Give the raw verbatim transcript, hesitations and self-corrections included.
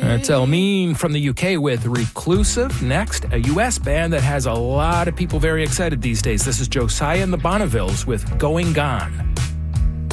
That's Elmine from the U K with Reclusive. Next, a U S band that has a lot of people very excited these days. This is Josiah and the Bonnevilles with Going Gone.